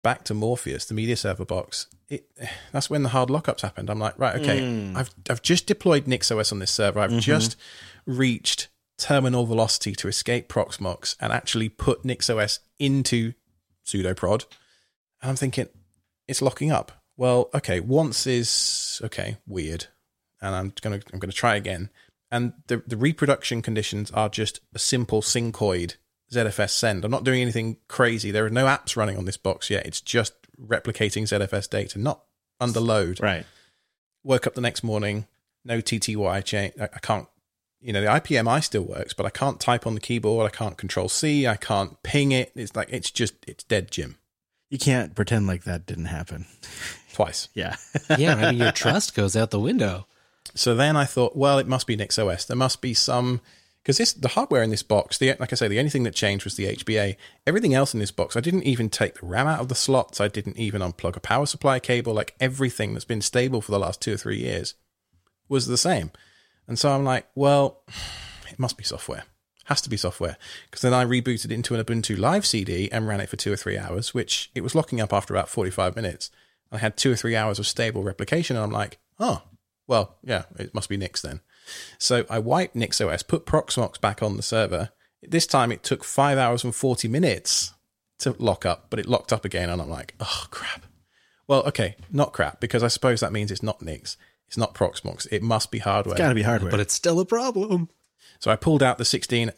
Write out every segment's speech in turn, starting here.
back to Morpheus, the media server box, that's when the hard lockups happened. I'm like, right, okay, I've just deployed NixOS on this server. I've just reached terminal velocity to escape Proxmox and actually put NixOS into pseudoprod. And I'm thinking, it's locking up. Well, okay, once is okay, weird. And I'm gonna try again. And the reproduction conditions are just a simple syncoid ZFS send. I'm not doing anything crazy. There are no apps running on this box yet. It's just replicating ZFS data, not under load. Right. Woke up the next morning, no TTY change. I can't, the IPMI still works, but I can't type on the keyboard. I can't control C. I can't ping it. It's like, it's dead, Jim. You can't pretend like that didn't happen. Twice. Yeah. Yeah, I mean, your trust goes out the window. So then I thought, well, it must be NixOS. There must be some... Because the hardware in this box, like I say, the only thing that changed was the HBA. Everything else in this box, I didn't even take the RAM out of the slots. I didn't even unplug a power supply cable. Like everything that's been stable for the last 2 or 3 years was the same. And so I'm like, well, it must be software. Has to be software. Because then I rebooted it into an Ubuntu Live CD and ran it for 2 or 3 hours, which it was locking up after about 45 minutes. I had 2 or 3 hours of stable replication, and I'm like, oh, well, yeah, it must be Nix then. So I wiped NixOS, put Proxmox back on the server. This time it took 5 hours and 40 minutes to lock up, but it locked up again, and I'm like, oh, crap. Well, okay, not crap, because I suppose that means it's not Nix. It's not Proxmox. It must be hardware. It's got to be hardware. But it's still a problem. So I pulled out the LSI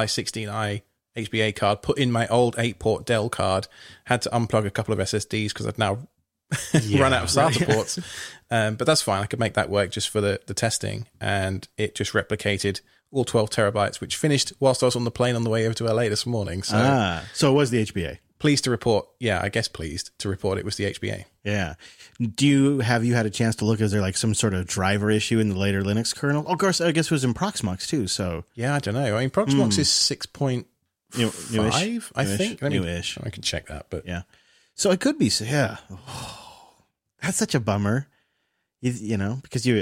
16i HBA card, put in my old 8-port Dell card, had to unplug a couple of SSDs because I'd now run out of SATA ports. But that's fine. I could make that work just for the testing. And it just replicated all 12 terabytes, which finished whilst I was on the plane on the way over to LA this morning. So, so it was the HBA. Pleased to report. Yeah, I guess pleased to report it was the HBA. Yeah. Have you had a chance to look? Is there like some sort of driver issue in the later Linux kernel? Of course, I guess it was in Proxmox too. So yeah, I don't know. I mean, Proxmox is 6.5, newish, I think. Newish. I can check that, but yeah. So it could be. Yeah. Oh, that's such a bummer. Because you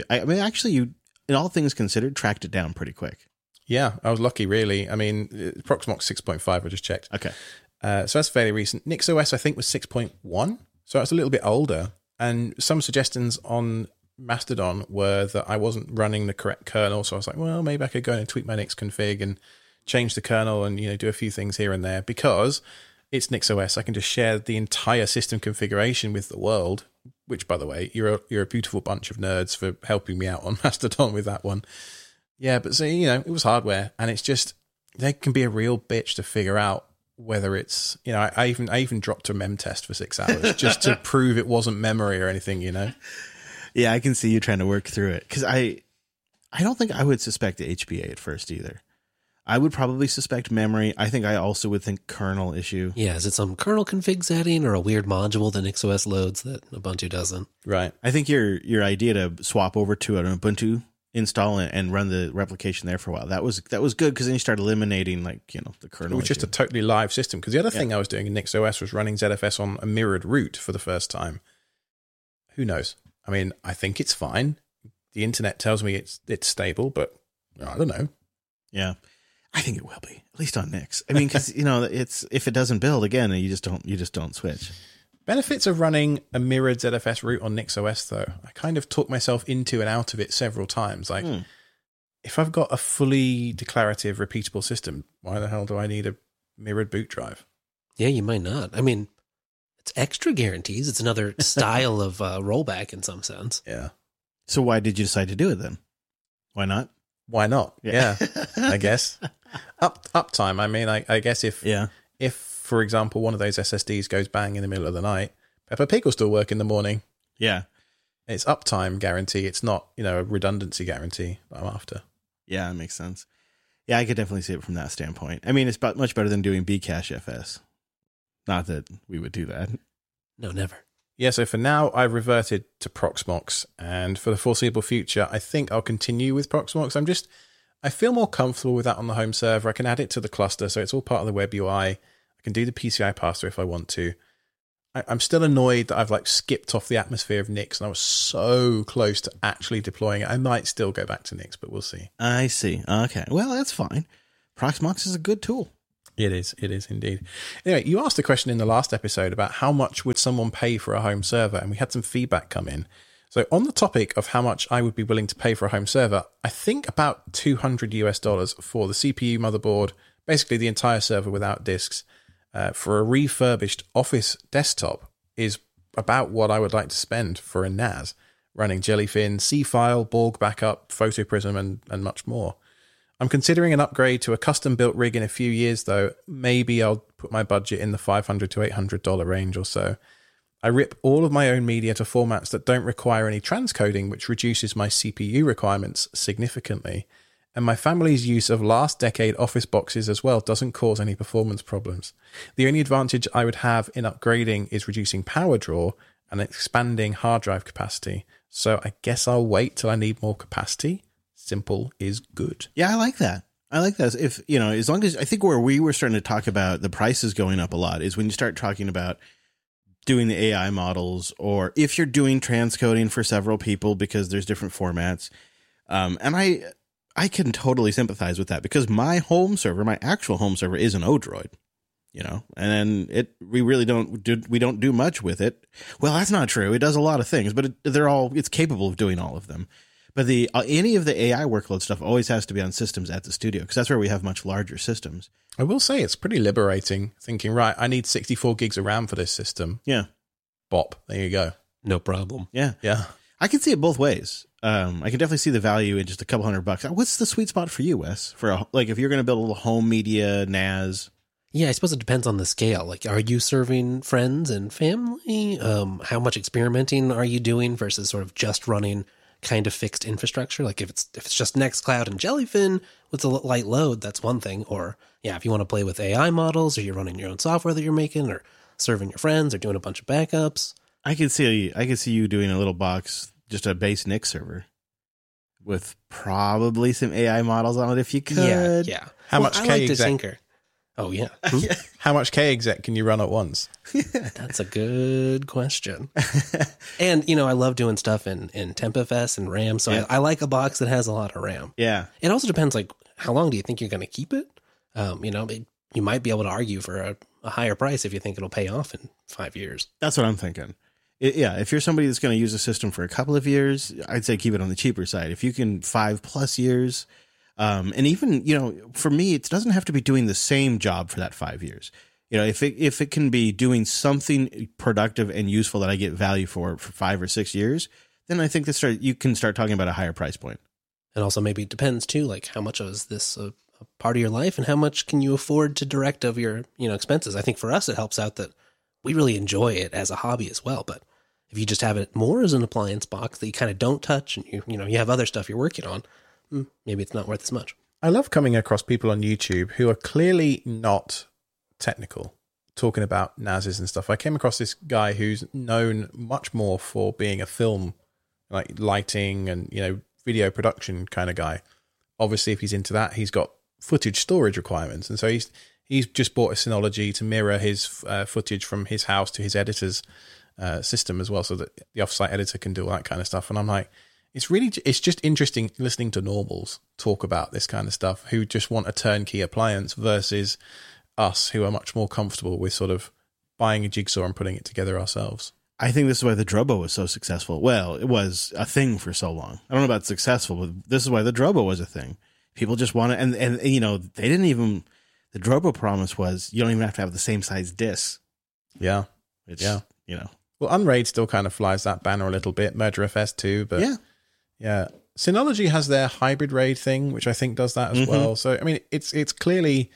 in all things considered, tracked it down pretty quick. Yeah, I was lucky, really. I mean, Proxmox 6.5, I just checked. Okay. So that's fairly recent. NixOS, I think, was 6.1. So it's a little bit older. And some suggestions on Mastodon were that I wasn't running the correct kernel. So I was like, well, maybe I could go in and tweak my Nix config and change the kernel and, do a few things here and there. Because it's NixOS, I can just share the entire system configuration with the world. Which, by the way, you're a beautiful bunch of nerds for helping me out on Mastodon with that one. Yeah, but so, it was hardware. And it's just, they can be a real bitch to figure out whether it's, I even dropped a mem test for 6 hours just to prove it wasn't memory or anything, Yeah, I can see you trying to work through it. Because I don't think I would suspect the HBA at first either. I would probably suspect memory. I think I also would think kernel issue. Yeah, is it some kernel config setting or a weird module that NixOS loads that Ubuntu doesn't? Right. I think your idea to swap over to an Ubuntu install and run the replication there for a while, that was good, because then you start eliminating the kernel. It was just a totally live system, because the other thing I was doing in NixOS was running ZFS on a mirrored root for the first time. Who knows? I mean, I think it's fine. The internet tells me it's stable, but I don't know. Yeah. I think it will be, at least on Nix. I mean, because it's, if it doesn't build again, you just don't switch. Benefits of running a mirrored ZFS root on NixOS, though. I kind of talked myself into and out of it several times. Like, if I've got a fully declarative, repeatable system, why the hell do I need a mirrored boot drive? Yeah, you might not. I mean, it's extra guarantees. It's another style of rollback in some sense. Yeah. So why did you decide to do it then? Why not? Why not? Yeah, I guess. Uptime. I mean, I guess if, for example, one of those SSDs goes bang in the middle of the night, Peppa Pig will still work in the morning. Yeah. It's uptime guarantee. It's not, a redundancy guarantee that I'm after. Yeah, that makes sense. Yeah, I could definitely see it from that standpoint. I mean, it's much better than doing Bcache FS. Not that we would do that. No, never. Yeah, so for now, I've reverted to Proxmox, and for the foreseeable future, I think I'll continue with Proxmox. I feel more comfortable with that on the home server. I can add it to the cluster, so it's all part of the web UI. I can do the PCI pass-through if I want to. I'm still annoyed that I've skipped off the atmosphere of Nix, and I was so close to actually deploying it. I might still go back to Nix, but we'll see. I see. Okay. Well, that's fine. Proxmox is a good tool. It is indeed. Anyway, you asked a question in the last episode about how much would someone pay for a home server, and we had some feedback come in. So on the topic of how much I would be willing to pay for a home server, I think about $200 for the CPU, motherboard, basically the entire server without disks, for a refurbished Office desktop is about what I would like to spend for a NAS, running Jellyfin, C-File, Borg backup, PhotoPrism, and much more. I'm considering an upgrade to a custom-built rig in a few years, though. Maybe I'll put my budget in the $500 to $800 range or so. I rip all of my own media to formats that don't require any transcoding, which reduces my CPU requirements significantly. And my family's use of last decade Office boxes as well doesn't cause any performance problems. The only advantage I would have in upgrading is reducing power draw and expanding hard drive capacity. So I guess I'll wait till I need more capacity. Simple is good. Yeah, I like that. I like that. If, you know, as long as I think where we were starting to talk about the prices going up a lot is when you start talking about doing the AI models, or if you're doing transcoding for several people because there's different formats. And I can totally sympathize with that because my home server, my actual home server, is an Odroid, you know, and we really don't do much with it. Well, that's not true. It does a lot of things, but it's capable of doing all of them. But any of the AI workload stuff always has to be on systems at the studio because that's where we have much larger systems. I will say it's pretty liberating thinking, right, I need 64 gigs of RAM for this system. Yeah. Bop. There you go. No problem. Yeah. Yeah. I can see it both ways. I can definitely see the value in just a couple $100. What's the sweet spot for you, Wes? For if you're going to build a little home media NAS? Yeah, I suppose it depends on the scale. Like, are you serving friends and family? How much experimenting are you doing versus sort of just running kind of fixed infrastructure? Like if it's just Nextcloud and Jellyfin with a light load, that's one thing. Or yeah, if you want to play with AI models, or you're running your own software that you're making, or serving your friends, or doing a bunch of backups. I can see you doing a little box, just a base Nix server with probably some AI models on it if you could. Yeah. How much I K like to exec? tinker. Oh yeah. How much K exec can you run at once? That's a good question. And, you know, I love doing stuff in TempFS and RAM. So Yeah. I like a box that has a lot of RAM. Yeah. It also depends, like, how long do you think you're going to keep it? You know, you might be able to argue for a higher price if you think it'll pay off in 5 years. That's what I'm thinking. If you're somebody that's going to use a system for a couple of years, I'd say keep it on the cheaper side. If you can 5+ years, and even, you know, for me, it doesn't have to be doing the same job for that 5 years. You know, if it can be doing something productive and useful that I get value for 5 or 6 years, then I think you can start talking about a higher price point. And also maybe it depends too, like how much is this a part of your life and how much can you afford to direct of your, you know, expenses. I think for us, it helps out that we really enjoy it as a hobby as well. But if you just have it more as an appliance box that you kind of don't touch and you have other stuff you're working on, maybe it's not worth as much. I love coming across people on YouTube who are clearly not technical, talking about NASes and stuff. I came across this guy who's known much more for being a film, like lighting and, you know, video production kind of guy. Obviously, if he's into that, he's got footage storage requirements. And so he's just bought a Synology to mirror his footage from his house to his editor's system as well, so that the offsite editor can do all that kind of stuff. And I'm like, it's just interesting listening to normals talk about this kind of stuff who just want a turnkey appliance versus us who are much more comfortable with sort of buying a jigsaw and putting it together ourselves. I think this is why the Drobo was so successful. Well, it was a thing for so long. I don't know about successful, but this is why the Drobo was a thing. People just want it. And you know, the Drobo promise was you don't even have to have the same size discs. Yeah. You know. Well, Unraid still kind of flies that banner a little bit, MurderFS too, but yeah. Synology has their hybrid RAID thing, which I think does that as well. So, I mean, it's clearly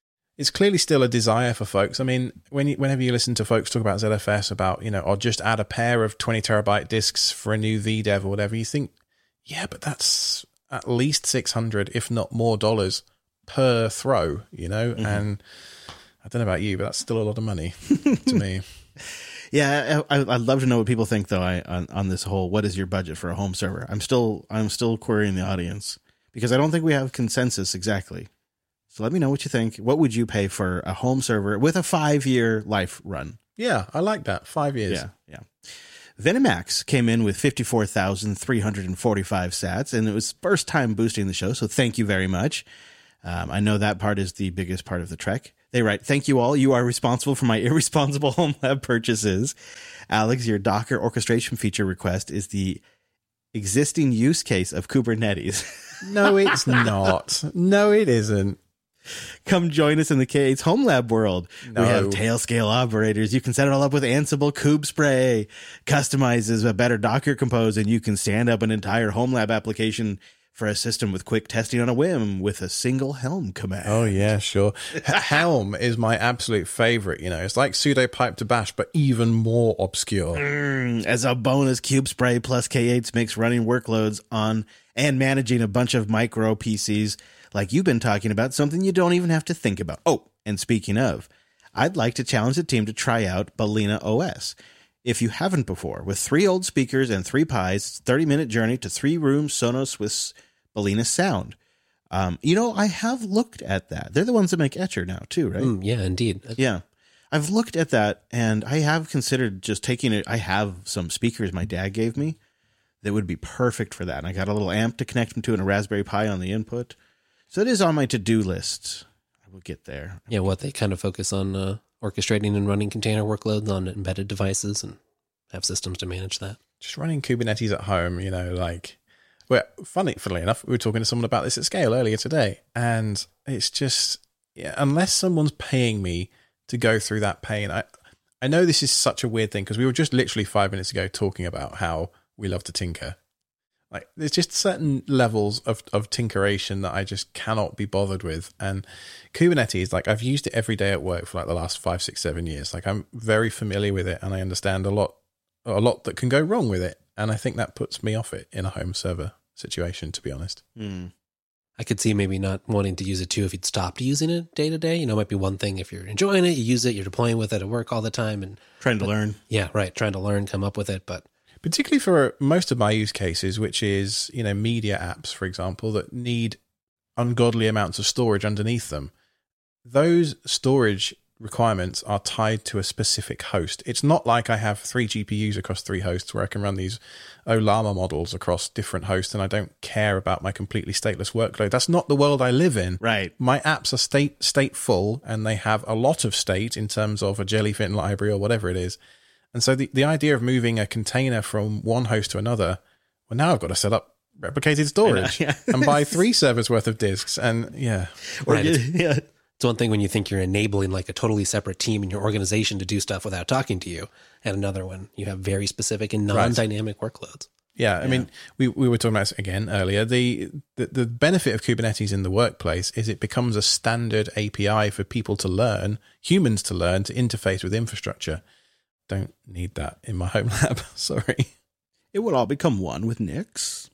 still a desire for folks. I mean, whenever you listen to folks talk about ZFS, about, you know, or just add a pair of 20 terabyte disks for a new VDEV or whatever, you think, yeah, but that's at least $600, if not more dollars per throw, you know? And I don't know about you, but that's still a lot of money to me. Yeah, I'd love to know what people think though on this whole what is your budget for a home server. I'm still querying the audience because I don't think we have consensus exactly. So let me know what you think. What would you pay for a home server with a 5-year life run? Yeah, I like that. 5 years. Yeah. Venimax came in with 54,345 sats, and it was first time boosting the show, so thank you very much. I know that part is the biggest part of the trek. They write, thank you all. You are responsible for my irresponsible home lab purchases. Alex, your Docker orchestration feature request is the existing use case of Kubernetes. No, it's not. No, it isn't. Come join us in the K8's home lab world. No. We have Tailscale operators. You can set it all up with Ansible kubespray. Customizes a better Docker Compose, and you can stand up an entire home lab application for a system with quick testing on a whim with a single Helm command. Oh, yeah, sure. Helm is my absolute favorite. You know, it's like sudo pipe to bash, but even more obscure. As a bonus, kubespray plus K8s makes running workloads on and managing a bunch of micro PCs like you've been talking about something you don't even have to think about. Oh, and speaking of, I'd like to challenge the team to try out Balena OS. If you haven't before, with 3 old speakers and 3 Pis, 30-minute journey to 3-room Sonos with Balena sound. I have looked at that. They're the ones that make Etcher now too, right? Yeah, indeed. Yeah. I've looked at that, and I have considered just taking it. I have some speakers my dad gave me that would be perfect for that. And I got a little amp to connect them to and a Raspberry Pi on the input. So it is on my to-do list. I will get there. Yeah, they kind of focus on orchestrating and running container workloads on embedded devices and have systems to manage that. Just running Kubernetes at home, well, funnily enough, we were talking to someone about this at Scale earlier today, and it's just, unless someone's paying me to go through that pain, I know this is such a weird thing, because we were just literally 5 minutes ago talking about how we love to tinker. Like, there's just certain levels of tinkeration that I just cannot be bothered with. And Kubernetes, I've used it every day at work for the last 5, 6, 7 years. I'm very familiar with it, and I understand a lot that can go wrong with it. And I think that puts me off it in a home server situation, to be honest. I could see maybe not wanting to use it too if you'd stopped using it day to day. It might be one thing if you're enjoying it, you use it, you're deploying with it at work all the time. And trying to learn. Yeah, right. Trying to learn, come up with it. But particularly for most of my use cases, which is, media apps, for example, that need ungodly amounts of storage underneath them. Those storage requirements are tied to a specific host. It's not like I have 3 GPUs across 3 hosts where I can run these Ollama models across different hosts and I don't care about my completely stateless workload. That's not the world I live in. Right. My apps are stateful, and they have a lot of state in terms of a Jellyfin library or whatever it is. And so the idea of moving a container from one host to another, well, now I've got to set up replicated storage and buy 3 servers worth of disks. And right. It's one thing when you think you're enabling a totally separate team in your organization to do stuff without talking to you, and another one you have very specific and non-dynamic workloads. Yeah, I mean, we were talking about this again earlier. The benefit of Kubernetes in the workplace is it becomes a standard API for people to learn, humans to learn, to interface with infrastructure. Don't need that in my home lab. Sorry. It would all become one with Nix.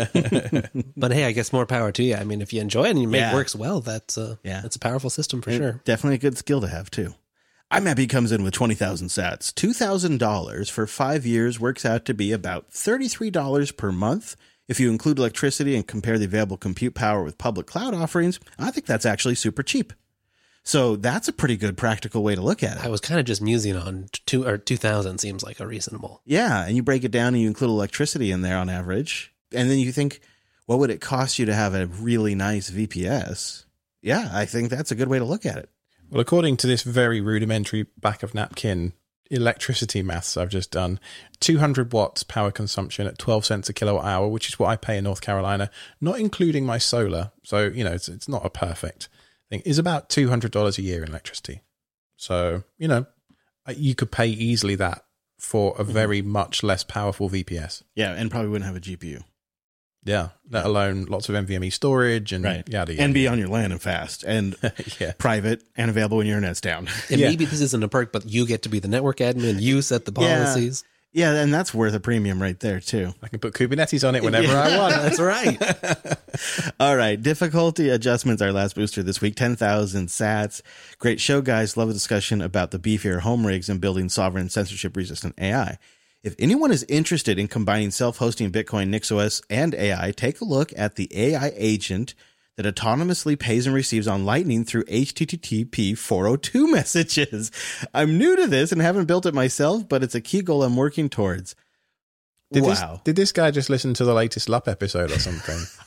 But hey, I guess more power to you. I mean, if you enjoy it and you make works well, that's a powerful system for sure. Definitely a good skill to have too. iMappy comes in with 20,000 sats. $2,000 for 5 years works out to be about $33 per month. If you include electricity and compare the available compute power with public cloud offerings, I think that's actually super cheap. So that's a pretty good practical way to look at it. I was kind of just musing on 2,000 seems like a reasonable. Yeah, and you break it down and you include electricity in there on average. And then you think, what would it cost you to have a really nice VPS? Yeah, I think that's a good way to look at it. Well, according to this very rudimentary back of napkin electricity maths I've just done, 200 watts power consumption at 12 cents a kilowatt hour, which is what I pay in North Carolina, not including my solar. So, it's not a perfect thing, is about $200 a year in electricity. So, you could pay easily that for a very much less powerful VPS. Yeah, and probably wouldn't have a GPU. Yeah, let alone lots of NVMe storage and yada, yada. And be on your LAN and fast and private and available when your internet's down. And maybe this isn't a perk, but you get to be the network admin. You set the policies. Yeah, and that's worth a premium right there, too. I can put Kubernetes on it whenever I want. That's right. All right, difficulty adjustments, our last booster this week, 10,000 sats. Great show, guys. Love a discussion about the beefier home rigs and building sovereign censorship-resistant AI. If anyone is interested in combining self-hosting Bitcoin, NixOS, and AI, take a look at the AI agent that autonomously pays and receives on Lightning through HTTP 402 messages. I'm new to this and haven't built it myself, but it's a key goal I'm working towards. Did this guy just listen to the latest LUP episode or something?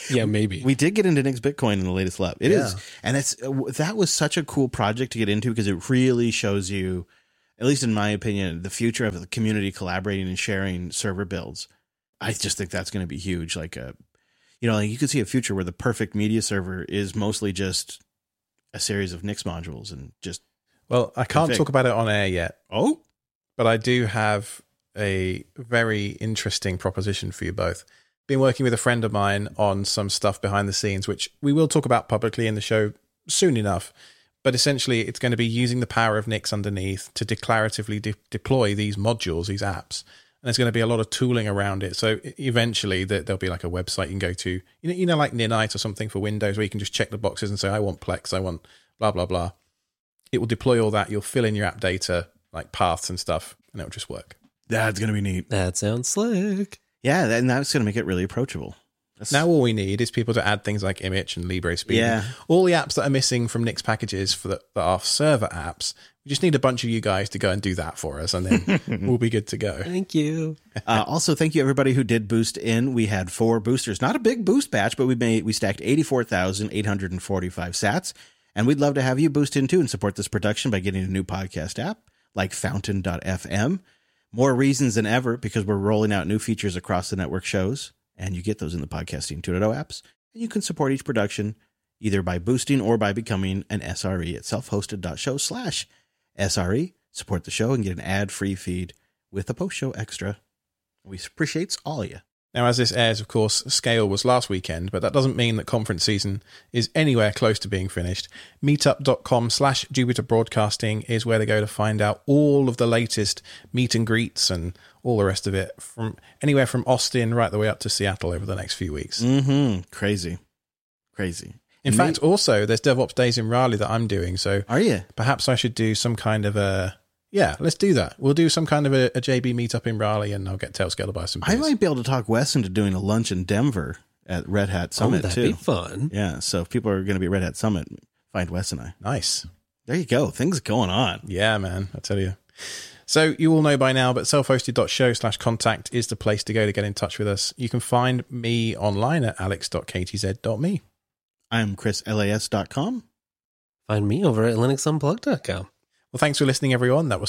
Yeah, maybe. We did get into Nix Bitcoin in the latest lab. It is, and that was such a cool project to get into because it really shows you, at least in my opinion, the future of the community collaborating and sharing server builds. I just think that's going to be huge. Like like you could see a future where the perfect media server is mostly just a series of Nix modules and just. Well, I can't talk about it on air yet. Oh, but I do have a very interesting proposition for you both. Been working with a friend of mine on some stuff behind the scenes, which we will talk about publicly in the show soon enough. But essentially, it's going to be using the power of Nix underneath to declaratively deploy these modules, these apps. And there's going to be a lot of tooling around it. So eventually there'll be like a website you can go to, like Ninite or something for Windows, where you can just check the boxes and say, I want Plex, I want blah, blah, blah. It will deploy all that. You'll fill in your app data, like paths and stuff, and it'll just work. That's going to be neat. That sounds slick. Yeah, and that's going to make it really approachable. Now all we need is people to add things like Image and LibreSpeed. Yeah. All the apps that are missing from Nix packages that are server apps. We just need a bunch of you guys to go and do that for us, and then we'll be good to go. Thank you. Also, thank you everybody who did boost in. We had 4 boosters. Not a big boost batch, but we stacked 84,845 sats. And we'd love to have you boost in too and support this production by getting a new podcast app like Fountain.fm. More reasons than ever because we're rolling out new features across the network shows. And you get those in the Podcasting 2.0 apps. And you can support each production either by boosting or by becoming an SRE at selfhosted.show/SRE. Support the show and get an ad-free feed with a post-show extra. We appreciate all of you. Now, as this airs, of course, Scale was last weekend, but that doesn't mean that conference season is anywhere close to being finished. Meetup.com/Jupiter Broadcasting is where to go to find out all of the latest meet and greets and all the rest of it, from anywhere from Austin right the way up to Seattle over the next few weeks. Mm-hmm. Crazy. In fact, also, there's DevOps Days in Raleigh that I'm doing, so are you? Perhaps I should do some kind of a... Yeah, let's do that. We'll do some kind of a JB meetup in Raleigh, and I'll get Tailscale to buy some beers. I might be able to talk Wes into doing a lunch in Denver at Red Hat Summit, that'd too. Be fun. Yeah, so if people are going to be at Red Hat Summit, find Wes and I. Nice. There you go. Things going on. Yeah, man. I tell you. So you all know by now, but selfhosted.show/contact is the place to go to get in touch with us. You can find me online at alex.ktz.me. I'm chrislas.com. Find me over at linuxunplugged.com. Well, thanks for listening, everyone. That was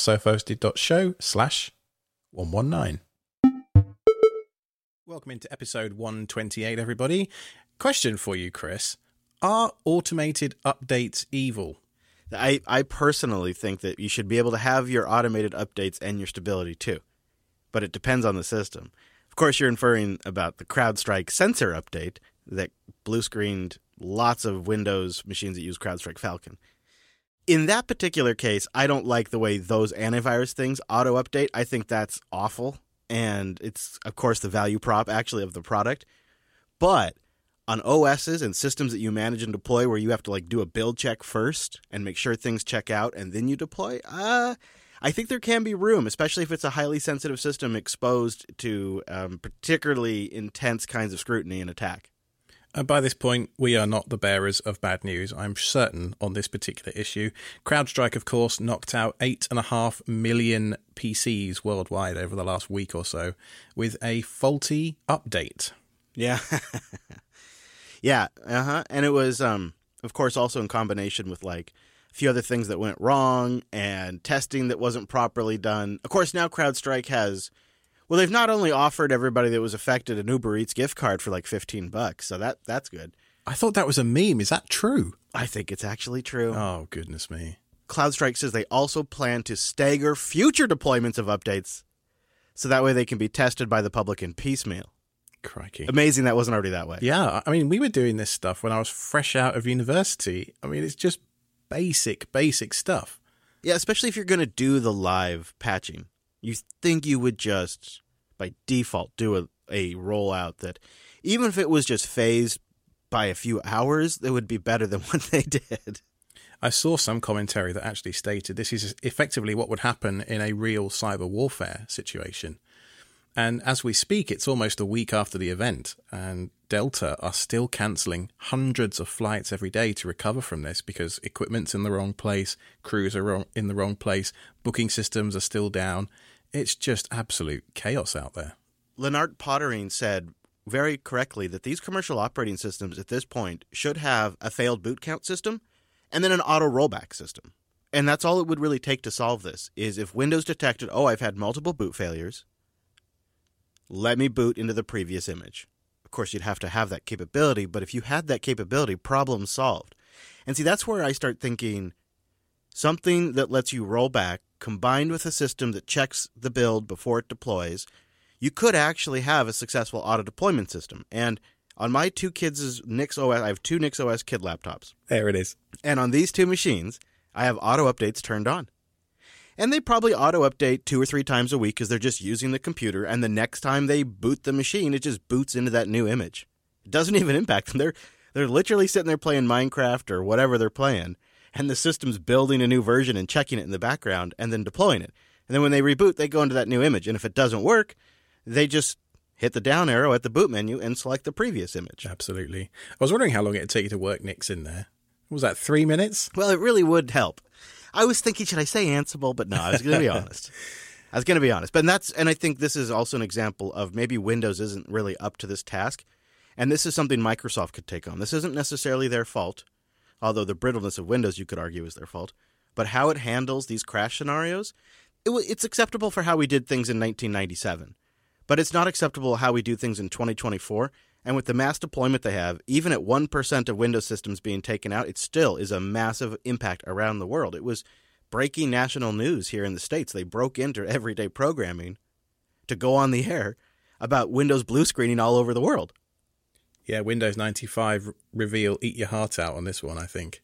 selfhosted.show/119. Welcome into episode 128, everybody. Question for you, Chris. Are automated updates evil? I personally think that you should be able to have your automated updates and your stability too, but it depends on the system. Of course, you're inferring about the CrowdStrike sensor update that blue-screened lots of Windows machines that use CrowdStrike Falcon. In that particular case, I don't like the way those antivirus things auto-update. I think that's awful, and it's, of course, the value prop, actually, of the product. But on OSs and systems that you manage and deploy where you have to do a build check first and make sure things check out and then you deploy, I think there can be room, especially if it's a highly sensitive system exposed to particularly intense kinds of scrutiny and attack. By this point, we are not the bearers of bad news, I'm certain, on this particular issue. CrowdStrike, of course, knocked out 8.5 million PCs worldwide over the last week or so with a faulty update. Yeah. Yeah, and it was, of course, also in combination with, a few other things that went wrong and testing that wasn't properly done. Of course, now CrowdStrike has... Well, they've not only offered everybody that was affected an Uber Eats gift card for $15, so that's good. I thought that was a meme. Is that true? I think it's actually true. Oh, goodness me. CrowdStrike says they also plan to stagger future deployments of updates, so that way they can be tested by the public in piecemeal. Crikey. Amazing that wasn't already that way. Yeah, I mean, we were doing this stuff when I was fresh out of university. I mean, it's just basic stuff. Yeah, especially if you're going to do the live patching. You think you would just, by default, do a rollout that, even if it was just phased by a few hours, that would be better than what they did. I saw some commentary that actually stated this is effectively what would happen in a real cyber warfare situation. And as we speak, it's almost a week after the event, and Delta are still cancelling hundreds of flights every day to recover from this because equipment's in the wrong place, crews are in the wrong place, booking systems are still down. It's just absolute chaos out there. Lennart Pottering said very correctly that these commercial operating systems at this point should have a failed boot count system and then an auto rollback system. And that's all it would really take to solve this, is if Windows detected, oh, I've had multiple boot failures, let me boot into the previous image. Of course, you'd have to have that capability, but if you had that capability, problem solved. And see, that's where I start thinking something that lets you roll back, combined with a system that checks the build before it deploys, you could actually have a successful auto-deployment system. And on my two kids' NixOS, I have two NixOS kid laptops. There it is. And on these two machines, I have auto-updates turned on. And they probably auto-update 2 or 3 times a week because they're just using the computer, and the next time they boot the machine, it just boots into that new image. It doesn't even impact them. They're literally sitting there playing Minecraft or whatever they're playing, and the system's building a new version and checking it in the background and then deploying it. And then when they reboot, they go into that new image. And if it doesn't work, they just hit the down arrow at the boot menu and select the previous image. Absolutely. I was wondering how long it would take you to work Nix in there. What was that, 3 minutes? Well, it really would help. I was thinking, should I say Ansible? But no, I was going to be honest. And I think this is also an example of maybe Windows isn't really up to this task. And this is something Microsoft could take on. This isn't necessarily their fault, although the brittleness of Windows, you could argue, is their fault. But how it handles these crash scenarios, it's acceptable for how we did things in 1997. But it's not acceptable how we do things in 2024. And with the mass deployment they have, even at 1% of Windows systems being taken out, it still is a massive impact around the world. It was breaking national news here in the States. They broke into everyday programming to go on the air about Windows blue screening all over the world. Yeah, Windows 95 reveal eat your heart out on this one, I think.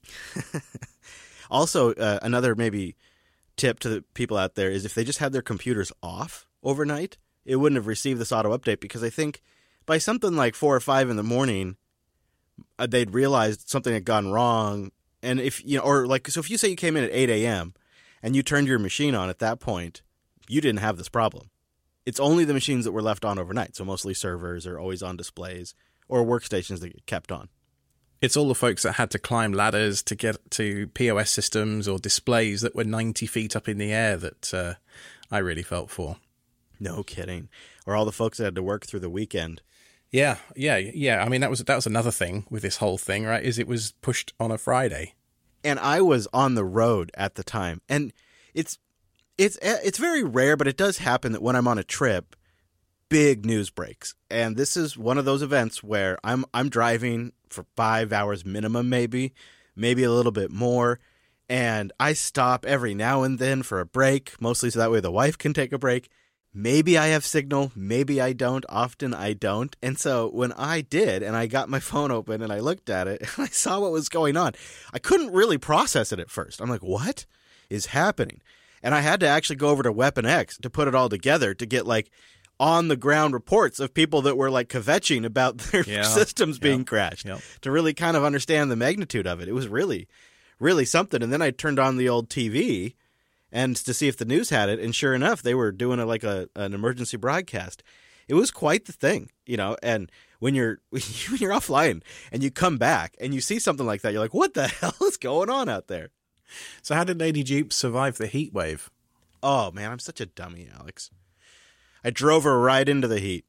Also, another maybe tip to the people out there is if they just had their computers off overnight, it wouldn't have received this auto update, because I think by something like 4 or 5 in the morning, they'd realized something had gone wrong. And if you say you came in at 8 a.m. and you turned your machine on at that point, you didn't have this problem. It's only the machines that were left on overnight. So mostly servers or always on displays or workstations that get kept on. It's all the folks that had to climb ladders to get to POS systems or displays that were 90 feet up in the air that I really felt for. No kidding. Or all the folks that had to work through the weekend. Yeah. I mean, that was another thing with this whole thing, right? Is it was pushed on a Friday. And I was on the road at the time. And it's very rare, but it does happen that when I'm on a trip, big news breaks. And this is one of those events where I'm driving for 5 hours minimum, maybe a little bit more. And I stop every now and then for a break, mostly so that way the wife can take a break. Maybe I have signal, maybe I don't. Often I don't. And so when I did, and I got my phone open and I looked at it and I saw what was going on, I couldn't really process it at first. I'm like, what is happening? And I had to actually go over to Weapon X to put it all together to get like on the ground reports of people that were like kvetching about their systems being crashed to really kind of understand the magnitude of it. It was really, really something. And then I turned on the old TV and to see if the news had it, and sure enough, they were doing an emergency broadcast. It was quite the thing, and when you're offline and you come back and you see something like that, you're like, what the hell is going on out there? So how did Lady Dupe survive the heat wave? Oh, man, I'm such a dummy, Alex. I drove her right into the heat,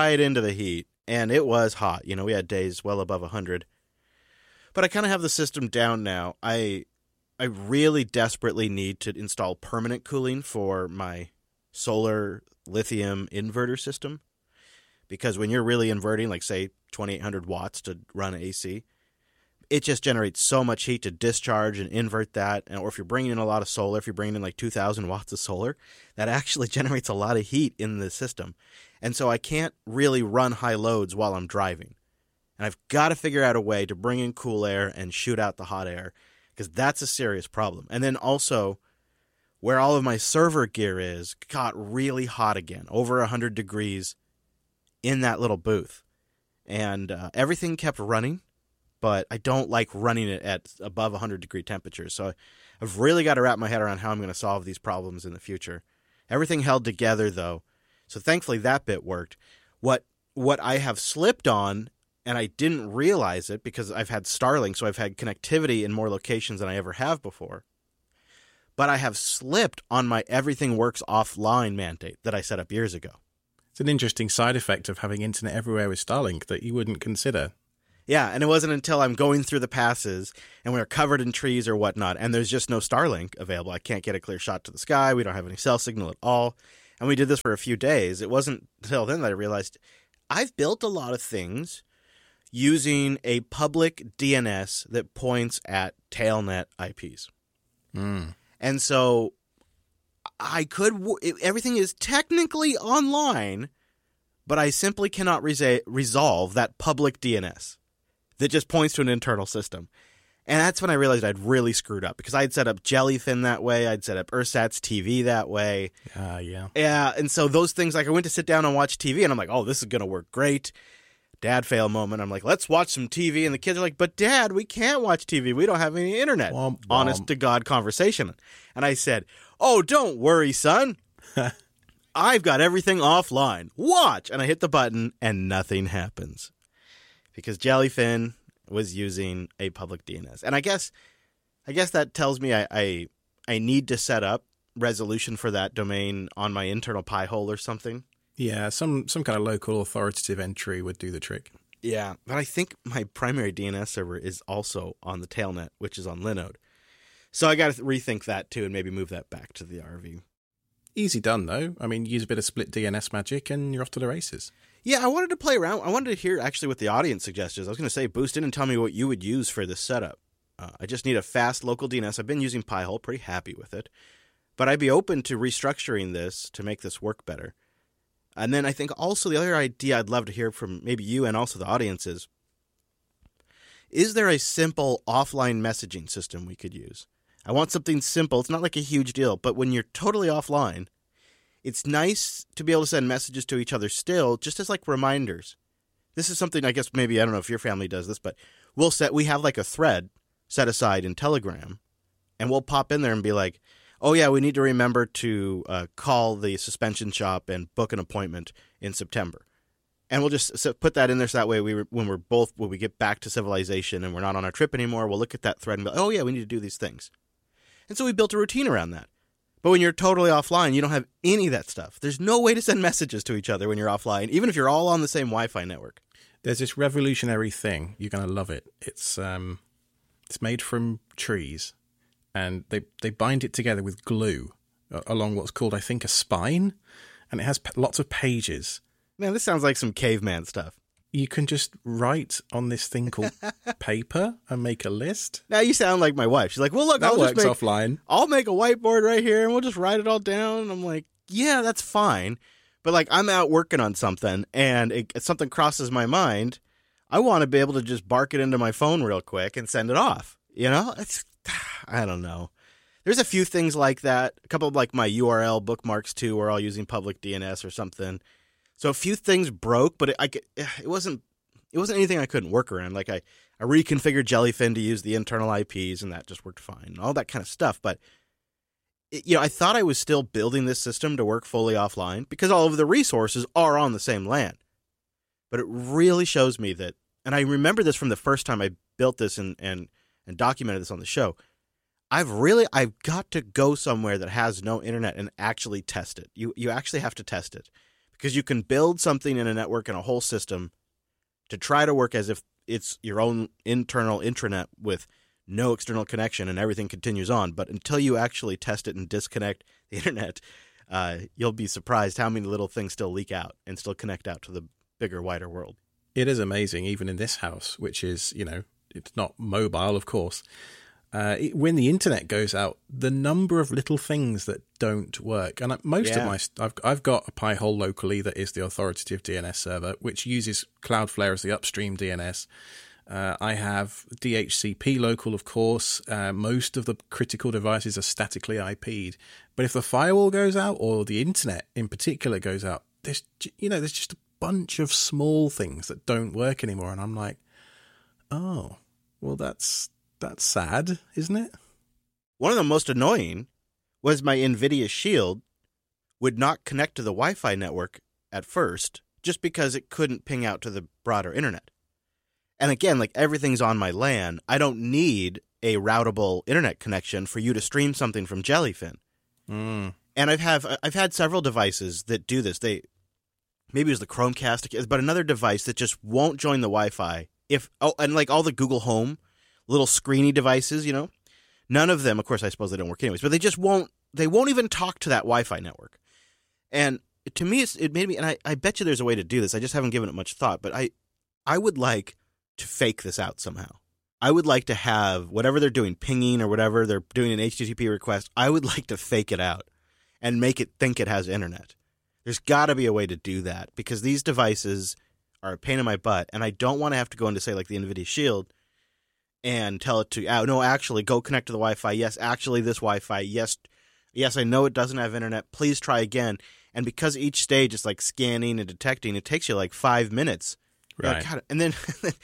and it was hot. We had days well above 100. But I kind of have the system down now. I really desperately need to install permanent cooling for my solar lithium inverter system, because when you're really inverting, like say 2800 watts to run AC, it just generates so much heat to discharge and invert that. Or if you're bringing in a lot of solar, if you're bringing in like 2000 watts of solar, that actually generates a lot of heat in the system. And so I can't really run high loads while I'm driving. And I've got to figure out a way to bring in cool air and shoot out the hot air, because that's a serious problem. And then also, where all of my server gear is, got really hot again, over 100 degrees in that little booth. And everything kept running, but I don't like running it at above 100-degree temperatures. So I've really got to wrap my head around how I'm going to solve these problems in the future. Everything held together, though. So thankfully that bit worked. What I have slipped on, and I didn't realize it because I've had Starlink, so I've had connectivity in more locations than I ever have before. But I have slipped on my everything works offline mandate that I set up years ago. It's an interesting side effect of having internet everywhere with Starlink that you wouldn't consider. Yeah, and it wasn't until I'm going through the passes and we're covered in trees or whatnot, and there's just no Starlink available. I can't get a clear shot to the sky. We don't have any cell signal at all. And we did this for a few days. It wasn't until then that I realized I've built a lot of things using a public DNS that points at tailnet IPs. And so everything is technically online, but I simply cannot resolve that public DNS that just points to an internal system. And that's when I realized I'd really screwed up, because I'd set up Jellyfin that way. I'd set up Ursat's TV that way. Yeah. Yeah, and so those things, like I went to sit down and watch TV, and I'm like, oh, this is going to work great. Dad fail moment. I'm like, let's watch some TV. And the kids are like, but Dad, we can't watch TV. We don't have any internet. Womp, womp. Honest to God conversation. And I said, oh, don't worry, son. I've got everything offline. Watch. And I hit the button and nothing happens, because Jellyfin was using a public DNS. And I guess that tells me I need to set up resolution for that domain on my internal Pi-hole or something. Yeah, some kind of local authoritative entry would do the trick. Yeah, but I think my primary DNS server is also on the tailnet, which is on Linode. So I got to rethink that too and maybe move that back to the RV. Easy done, though. I mean, use a bit of split DNS magic and you're off to the races. Yeah, I wanted to play around. I wanted to hear actually what the audience suggestions. I was going to say, boost in and tell me what you would use for this setup. I just need a fast local DNS. I've been using Pi-hole, pretty happy with it. But I'd be open to restructuring this to make this work better. And then I think also the other idea I'd love to hear from maybe you and also the audience is there a simple offline messaging system we could use? I want something simple. It's not like a huge deal, but when you're totally offline, it's nice to be able to send messages to each other still, just as like reminders. This is something I guess maybe, I don't know if your family does this, but we have like a thread set aside in Telegram, and we'll pop in there and be like, oh yeah, we need to remember to call the suspension shop and book an appointment in September. And we'll just put that in there so that way when we get back to civilization and we're not on our trip anymore, we'll look at that thread and go, oh yeah, we need to do these things. And so we built a routine around that. But when you're totally offline, you don't have any of that stuff. There's no way to send messages to each other when you're offline, even if you're all on the same Wi-Fi network. There's this revolutionary thing. You're going to love it. It's made from trees, and they bind it together with glue along what's called, I think, a spine, and it has lots of pages. Man, this sounds like some caveman stuff. You can just write on this thing called paper and make a list. Now you sound like my wife. She's like, well, look, that works offline. I'll make a whiteboard right here and we'll just write it all down. And I'm like, yeah, that's fine. But like, I'm out working on something and something crosses my mind. I want to be able to just bark it into my phone real quick and send it off. You know, I don't know. There's a few things like that. A couple of like my URL bookmarks too, were all using public DNS or something. So a few things broke, but it wasn't anything I couldn't work around. Like I reconfigured Jellyfin to use the internal IPs, and that just worked fine. All that kind of stuff. But I thought I was still building this system to work fully offline because all of the resources are on the same LAN. But it really shows me that, and I remember this from the first time I built this and documented this on the show. I've got to go somewhere that has no internet and actually test it. You actually have to test it. Because you can build something in a network and a whole system to try to work as if it's your own internal intranet with no external connection and everything continues on. But until you actually test it and disconnect the internet, you'll be surprised how many little things still leak out and still connect out to the bigger, wider world. It is amazing, even in this house, which is, it's not mobile, of course. When the internet goes out, the number of little things that don't work, and most of I've got a Pi-hole locally that is the authoritative DNS server, which uses Cloudflare as the upstream DNS. I have DHCP local, of course. Most of the critical devices are statically IP'd, but if the firewall goes out or the internet in particular goes out, there's just a bunch of small things that don't work anymore, and I'm like, oh, well, that's sad, isn't it? One of the most annoying was my NVIDIA Shield would not connect to the Wi-Fi network at first just because it couldn't ping out to the broader internet. And again, like everything's on my LAN, I don't need a routable internet connection for you to stream something from Jellyfin. And I've had several devices that do this. maybe it was the Chromecast, but another device that just won't join the Wi-Fi. And like all the Google Home little screeny devices, you know, none of them, of course, I suppose they don't work anyways, but they won't even talk to that Wi-Fi network. And to me, it made me, and I bet you there's a way to do this. I just haven't given it much thought, but I would like to fake this out somehow. I would like to have whatever they're doing, pinging or whatever, they're doing an HTTP request. I would like to fake it out and make it think it has internet. There's got to be a way to do that because these devices are a pain in my butt, and I don't want to have to go into, say, like the NVIDIA Shield and tell it to, no, actually, go connect to the Wi-Fi. Yes, actually, this Wi-Fi. Yes, I know it doesn't have internet. Please try again. And because each stage is like scanning and detecting, it takes you like 5 minutes. Right. God, and then,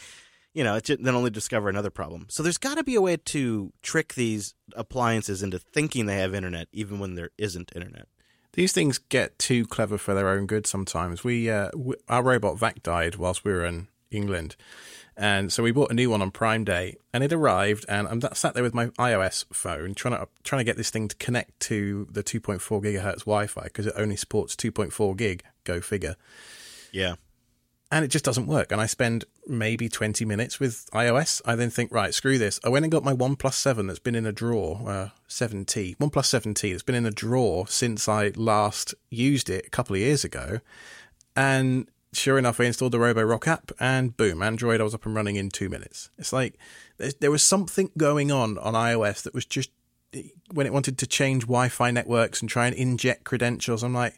then only discover another problem. So there's got to be a way to trick these appliances into thinking they have internet, even when there isn't internet. These things get too clever for their own good sometimes. Our robot Vac died whilst we were in England. And so we bought a new one on Prime Day, and it arrived, and I'm sat there with my iOS phone trying to get this thing to connect to the 2.4 gigahertz Wi-Fi because it only supports 2.4 gig, go figure. Yeah. And it just doesn't work. And I spend maybe 20 minutes with iOS. I then think, right, screw this. I went and got my OnePlus 7 that's been in a drawer, 7T, OnePlus 7T that's been in a drawer since I last used it a couple of years ago. And sure enough, I installed the Roborock app and boom, Android, I was up and running in 2 minutes. It's like there was something going on iOS that was just, when it wanted to change Wi-Fi networks and try and inject credentials, I'm like,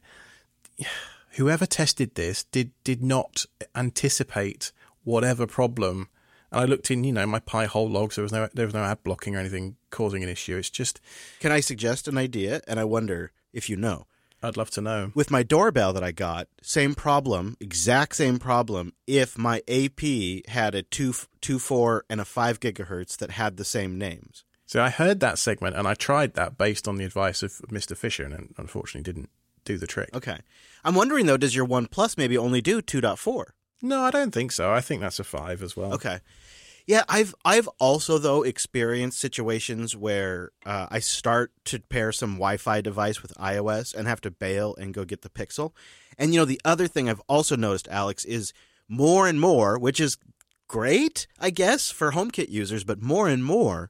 whoever tested this did not anticipate whatever problem. And I looked in, my Pi-hole logs, there was no ad blocking or anything causing an issue. It's just... Can I suggest an idea? And I wonder if you know. I'd love to know. With my doorbell that I got, same problem, exact same problem, if my AP had a 2.4 and a 5 gigahertz that had the same names. So I heard that segment and I tried that based on the advice of Mr. Fisher and unfortunately didn't do the trick. Okay. I'm wondering, though, does your OnePlus maybe only do 2.4? No, I don't think so. I think that's a 5 as well. Okay. Yeah, I've also, though, experienced situations where I start to pair some Wi-Fi device with iOS and have to bail and go get the Pixel. And, the other thing I've also noticed, Alex, is more and more, which is great, I guess, for HomeKit users, but more and more,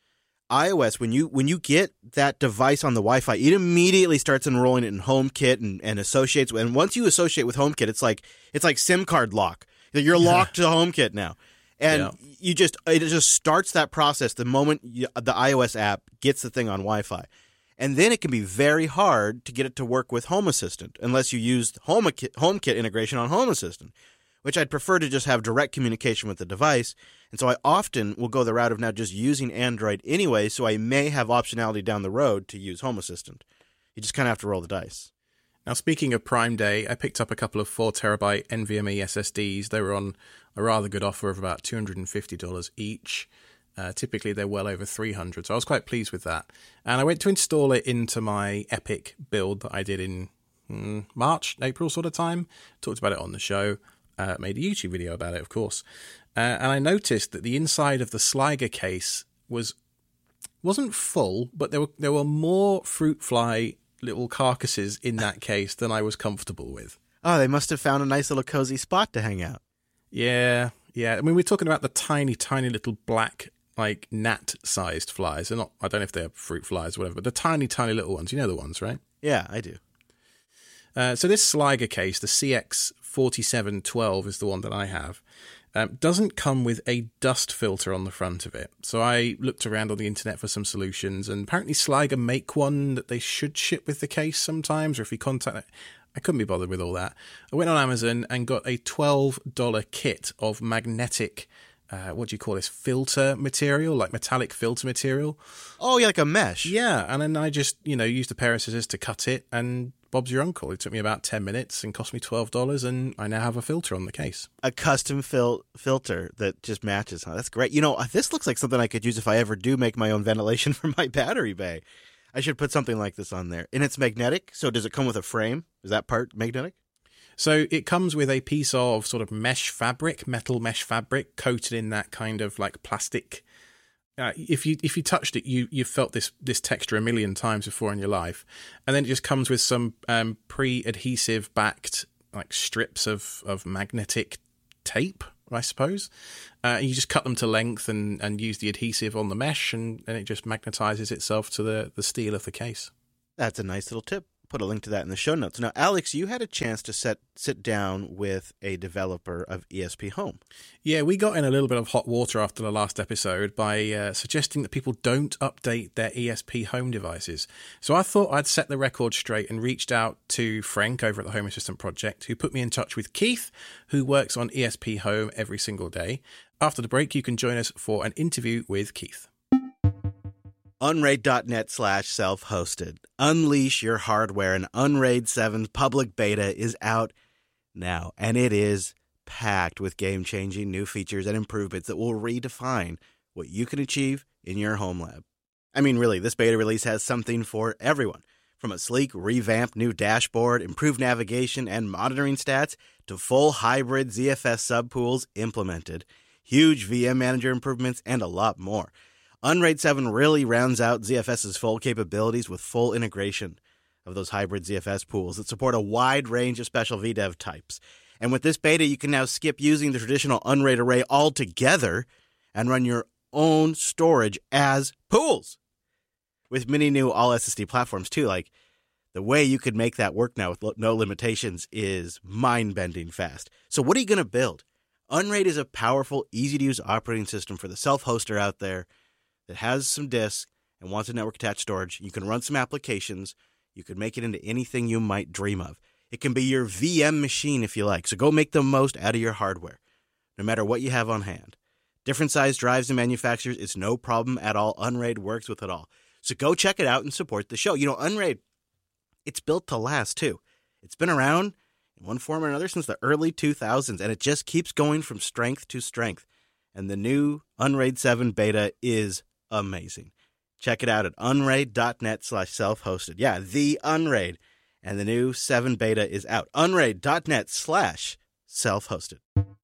iOS, when you get that device on the Wi-Fi, it immediately starts enrolling it in HomeKit and associates. And once you associate with HomeKit, it's like SIM card lock. You're locked to HomeKit now. And it just starts that process the moment the iOS app gets the thing on Wi-Fi. And then it can be very hard to get it to work with Home Assistant unless you use HomeKit integration on Home Assistant, which I'd prefer to just have direct communication with the device. And so I often will go the route of now just using Android anyway, so I may have optionality down the road to use Home Assistant. You just kind of have to roll the dice. Now, speaking of Prime Day, I picked up a couple of 4TB NVMe SSDs. They were on a rather good offer of about $250 each. Typically, they're well over $300, so I was quite pleased with that. And I went to install it into my Epic build that I did in March, April sort of time. Talked about it on the show. Made a YouTube video about it, of course. And I noticed that the inside of the Sliger case wasn't full, but there were more fruit fly little carcasses in that case than I was comfortable with. Oh, they must have found a nice little cozy spot to hang out. Yeah. I mean, we're talking about the tiny, tiny little black, like gnat-sized flies. They're not. I don't know if they're fruit flies or whatever, but the tiny, tiny little ones. You know the ones, right? Yeah, I do. So this Sliger case, the CX4712 is the one that I have, doesn't come with a dust filter on the front of it. So I looked around on the internet for some solutions, and apparently Sliger make one that they should ship with the case sometimes, or if you contact it. I couldn't be bothered with all that. I went on Amazon and got a $12 kit of magnetic, what do you call this, filter material, like metallic filter material. Oh, yeah, like a mesh. Yeah, and then I just, used a pair of scissors to cut it, and Bob's your uncle. It took me about 10 minutes and cost me $12, and I now have a filter on the case. A custom filter that just matches, huh? That's great. This looks like something I could use if I ever do make my own ventilation for my battery bay. I should put something like this on there. And it's magnetic, so does it come with a frame? Is that part magnetic? So it comes with a piece of sort of metal mesh fabric, coated in that kind of like plastic. If you touched it, you felt this texture a million times before in your life. And then it just comes with some pre-adhesive backed like strips of magnetic tape, I suppose. You just cut them to length and use the adhesive on the mesh, and it just magnetizes itself to the steel of the case. That's a nice little tip. Put a link to that in the show notes. Now, Alex, you had a chance to sit down with a developer of ESP Home. Yeah, we got in a little bit of hot water after the last episode by suggesting that people don't update their ESP Home devices. So I thought I'd set the record straight and reached out to Frank over at the Home Assistant Project, who put me in touch with Keith, who works on ESP Home every single day. After the break, you can join us for an interview with Keith. Unraid.net/self-hosted. Unleash your hardware, and Unraid 7's public beta is out now, and it is packed with game-changing new features and improvements that will redefine what you can achieve in your home lab. I mean, really, this beta release has something for everyone. From a sleek, revamped new dashboard, improved navigation and monitoring stats, to full hybrid ZFS subpools implemented, huge VM manager improvements, and a lot more. Unraid 7 really rounds out ZFS's full capabilities with full integration of those hybrid ZFS pools that support a wide range of special VDEV types. And with this beta, you can now skip using the traditional Unraid array altogether and run your own storage as pools. With many new all-SSD platforms, too, like the way you could make that work now with no limitations is mind-bending fast. So what are you going to build? Unraid is a powerful, easy-to-use operating system for the self-hoster out there that has some disk and wants a network-attached storage. You can run some applications. You can make it into anything you might dream of. It can be your VM machine if you like, so go make the most out of your hardware, no matter what you have on hand. Different size drives and manufacturers, it's no problem at all. Unraid works with it all. So go check it out and support the show. You know, Unraid, it's built to last, too. It's been around in one form or another since the early 2000s, and it just keeps going from strength to strength. And the new Unraid 7 beta is amazing. Check it out at unraid.net/self-hosted. Yeah, the Unraid. And the new 7 beta is out. Unraid.net/self-hosted.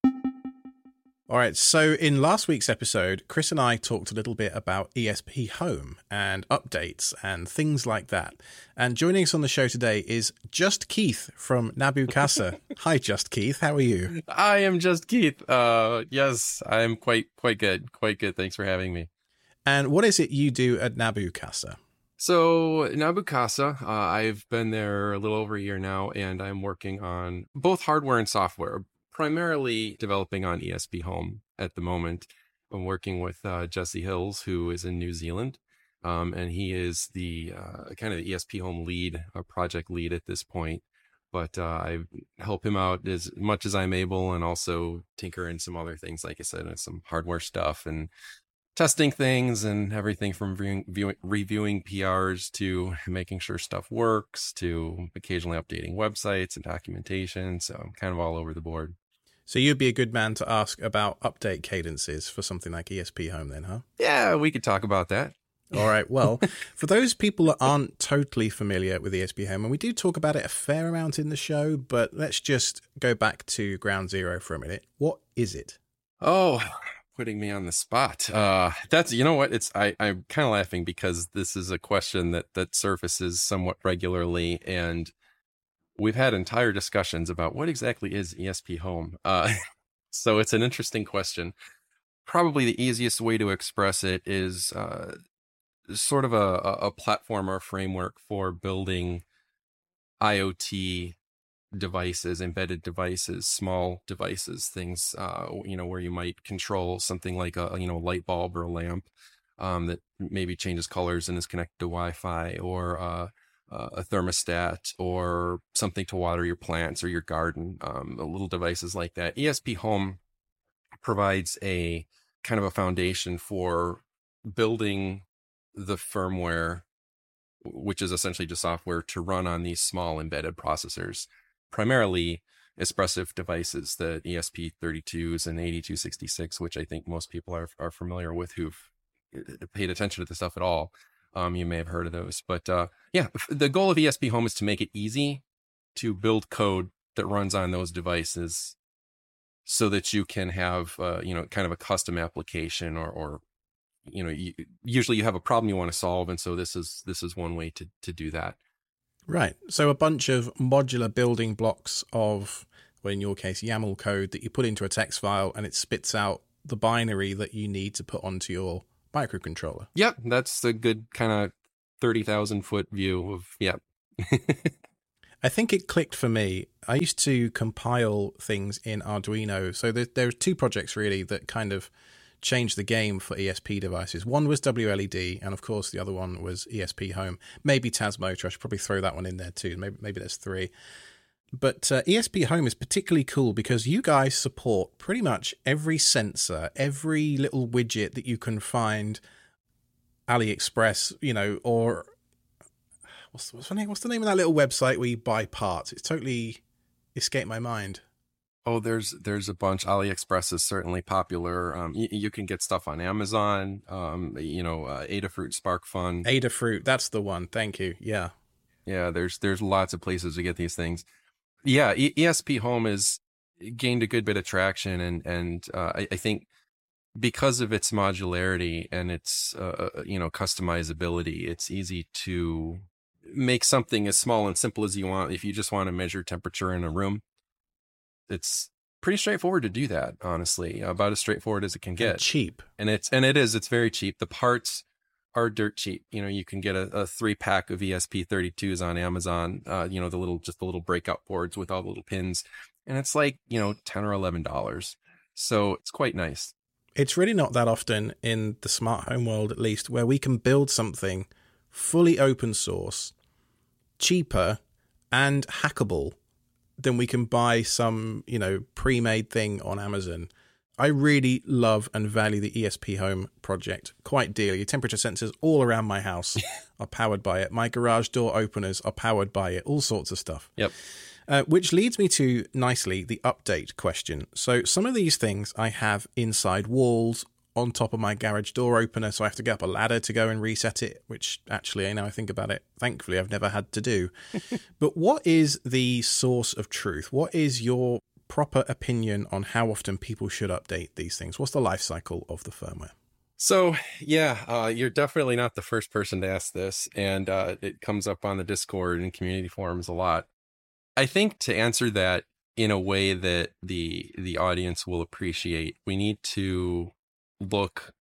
All right, so in last week's episode, Chris and I talked a little bit about ESP Home and updates and things like that. And joining us on the show today is Just Keith from Nabu Casa. Hi, Just Keith. How are you? I am Just Keith. Yes, I'm quite good. Quite good. Thanks for having me. And what is it you do at Nabu Casa? So Nabu Casa, I've been there a little over a year now, and I'm working on both hardware and software, primarily developing on ESP Home at the moment. I'm working with Jesse Hills, who is in New Zealand, and he is the kind of the ESP Home lead, project lead at this point. But I help him out as much as I'm able, and also tinker in some other things, like I said, and some hardware stuff and testing things and everything from reviewing PRs to making sure stuff works to occasionally updating websites and documentation. So I'm kind of all over the board. So you'd be a good man to ask about update cadences for something like ESP Home then, huh? Yeah, we could talk about that. All right. Well, for those people that aren't totally familiar with ESP Home, and we do talk about it a fair amount in the show, but let's just go back to ground zero for a minute. What is it? Oh, putting me on the spot. That's, you know what, I'm kind of laughing because this is a question that surfaces somewhat regularly, and we've had entire discussions about what exactly is ESP Home. So it's an interesting question. Probably the easiest way to express it is sort of a platform or framework for building IoT devices, embedded devices, small devices, things, where you might control something like a light bulb or a lamp that maybe changes colors and is connected to Wi-Fi, or a thermostat, or something to water your plants or your garden, little devices like that. ESP Home provides a kind of a foundation for building the firmware, which is essentially just software to run on these small embedded processors, primarily Espressif devices, the ESP32s and 8266, which I think most people are familiar with who've paid attention to the stuff at all. You may have heard of those. But the goal of ESP Home is to make it easy to build code that runs on those devices so that you can have, kind of a custom application, or usually you have a problem you want to solve. And so this is one way to do that. Right. So a bunch of modular building blocks of, well, in your case, YAML code that you put into a text file and it spits out the binary that you need to put onto your microcontroller. Yep, that's a good kind of 30,000 foot view of, yep. I think it clicked for me. I used to compile things in Arduino. So there's two projects really that kind of changed the game for ESP devices. One was WLED, and of course the other one was ESP Home. Maybe Tasmotor. I should probably throw that one in there too. Maybe there's three. But ESP Home is particularly cool because you guys support pretty much every sensor, every little widget that you can find AliExpress, or what's the name of that little website where you buy parts? It's totally escaped my mind. Oh, there's a bunch. AliExpress is certainly popular. You can get stuff on Amazon. Adafruit, SparkFun. Adafruit, that's the one. Thank you. Yeah. Yeah, there's lots of places to get these things. Yeah, ESP Home has gained a good bit of traction, and I think because of its modularity and its customizability, it's easy to make something as small and simple as you want. If you just want to measure temperature in a room, it's pretty straightforward to do that, honestly, about as straightforward as it can get. And cheap. And it's very cheap. The parts are dirt cheap. You can get a 3-pack of ESP32s on Amazon, the little breakout boards with all the little pins. And it's like, $10 or $11. So it's quite nice. It's really not that often in the smart home world, at least, where we can build something fully open source, cheaper and hackable than we can buy some, pre-made thing on Amazon. I really love and value the ESP Home project quite dearly. Temperature sensors all around my house are powered by it. My garage door openers are powered by it. All sorts of stuff. Yep. Which leads me to, nicely, the update question. So some of these things I have inside walls on top of my garage door opener, so I have to get up a ladder to go and reset it, which actually, now I think about it, thankfully I've never had to do. But what is the source of truth? What is your proper opinion on how often people should update these things? What's the life cycle of the firmware? So, you're definitely not the first person to ask this, and it comes up on the Discord and community forums a lot. I think to answer that in a way that the audience will appreciate, we need to look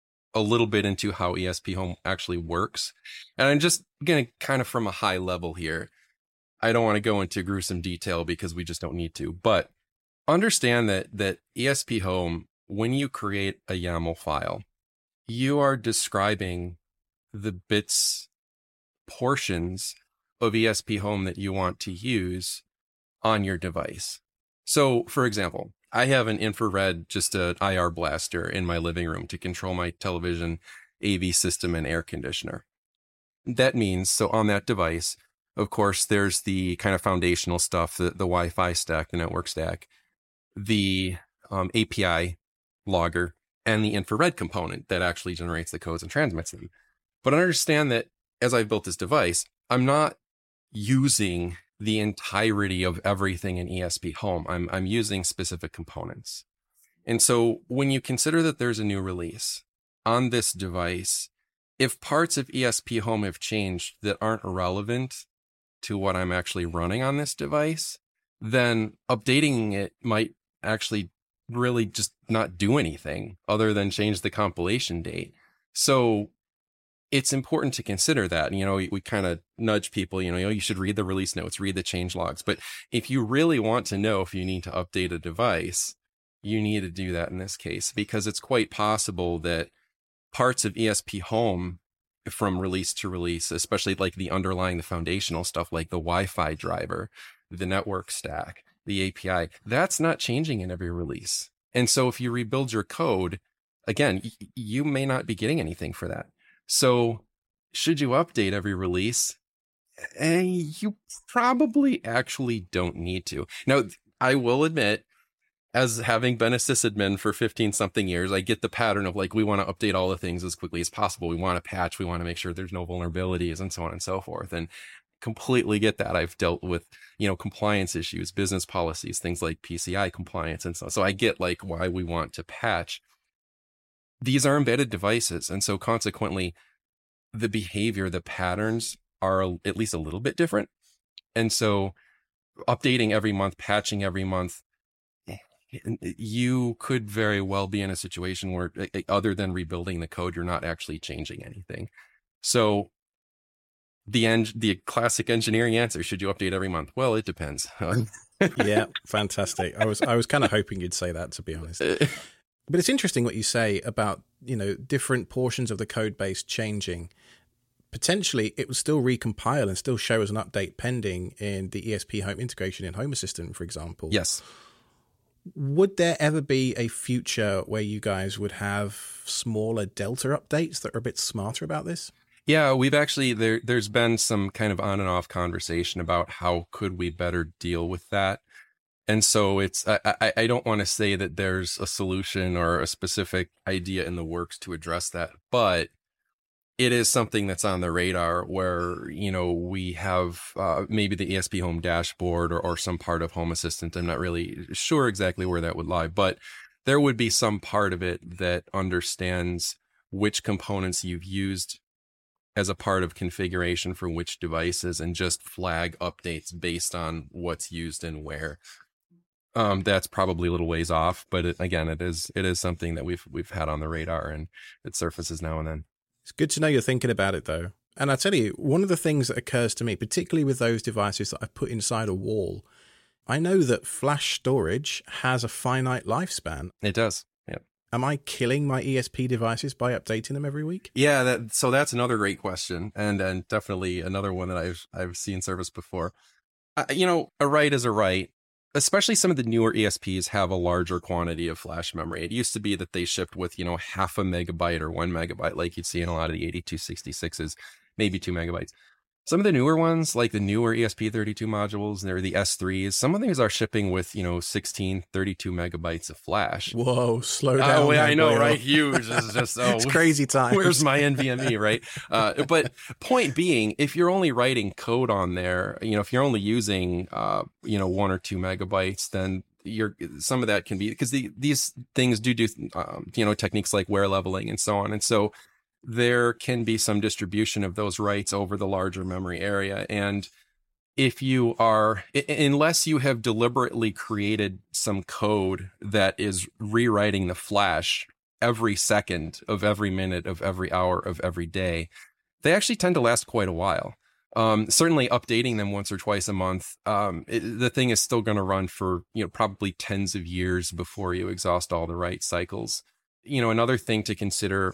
a little bit into how ESP Home actually works. And I'm just going to kind of from a high level here. I don't want to go into gruesome detail because we just don't need to, but understand that ESP Home, when you create a YAML file, you are describing the bits, portions of ESP Home that you want to use on your device. So, for example, I have an infrared, just an IR blaster in my living room to control my television, AV system, and air conditioner. That means, so on that device, of course, there's the kind of foundational stuff, the Wi-Fi stack, the network stack, the API logger, and the infrared component that actually generates the codes and transmits them. But understand that as I've built this device, I'm not using the entirety of everything in ESP Home. I'm using specific components. And so when you consider that there's a new release on this device, if parts of ESP Home have changed that aren't relevant to what I'm actually running on this device, then updating it might actually really just not do anything other than change the compilation date. So it's important to consider that. We kind of nudge people, you should read the release notes, read the change logs. But if you really want to know if you need to update a device, you need to do that in this case, because it's quite possible that parts of ESP Home from release to release, especially like the foundational stuff like the Wi-Fi driver, the network stack, the API, that's not changing in every release. And so if you rebuild your code, again, you may not be getting anything for that. So should you update every release? You probably actually don't need to. Now, I will admit, as having been a sysadmin for 15 something years, I get the pattern of we want to update all the things as quickly as possible. We want to patch, we want to make sure there's no vulnerabilities and so on and so forth. And completely get that. I've dealt with, compliance issues, business policies, things like PCI compliance. And so I get why we want to patch. These are embedded devices. And so consequently, the behavior, the patterns are at least a little bit different. And so updating every month, patching every month, you could very well be in a situation where, other than rebuilding the code, you're not actually changing anything. So the classic engineering answer, should you update every month? Well, it depends. Yeah, fantastic. I was kind of hoping you'd say that, to be honest. But it's interesting what you say about, different portions of the code base changing. Potentially, it would still recompile and still show as an update pending in the ESP Home integration in Home Assistant, for example. Yes. Would there ever be a future where you guys would have smaller Delta updates that are a bit smarter about this? Yeah, we've actually, there's been some kind of on and off conversation about how could we better deal with that. And so I don't want to say that there's a solution or a specific idea in the works to address that, but it is something that's on the radar where, we have maybe the ESP Home dashboard or some part of Home Assistant. I'm not really sure exactly where that would lie, but there would be some part of it that understands which components you've used as a part of configuration for which devices and just flag updates based on what's used and where. That's probably a little ways off, but it is something that we've had on the radar, and it surfaces now and then. It's good to know you're thinking about it, though. And I tell you, one of the things that occurs to me, particularly with those devices that I've put inside a wall, I know that flash storage has a finite lifespan. It does. Yeah. Am I killing my ESP devices by updating them every week? Yeah. So that's another great question, and definitely another one that I've seen surface before. A write is a write. Especially some of the newer ESPs have a larger quantity of flash memory. It used to be that they shipped with, half a megabyte or 1 megabyte, like you'd see in a lot of the 8266s, maybe 2 megabytes. Some of the newer ones, like the newer ESP32 modules, they're the S3s. Some of these are shipping with, 16, 32 megabytes of flash. Whoa, slow down. Oh, yeah, I know, right? Huge. It's just, it's crazy time. Where's my NVMe, right? But point being, if you're only writing code on there, if you're only using, 1 or 2 megabytes, then some of that can be, because these things do, techniques like wear leveling and so on. And so there can be some distribution of those writes over the larger memory area. And if you are, unless you have deliberately created some code that is rewriting the flash every second of every minute of every hour of every day, they actually tend to last quite a while. Certainly updating them once or twice a month, the thing is still going to run for, probably tens of years before you exhaust all the write cycles. Another thing to consider